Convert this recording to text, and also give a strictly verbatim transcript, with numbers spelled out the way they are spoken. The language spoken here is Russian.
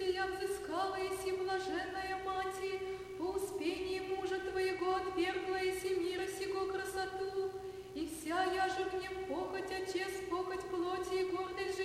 сия взыскала еси блаженная мати, по успении мужа твоего отвергла еси мира сего красоту, и вся я же в нем похоть, отец, похоть плоти и гордость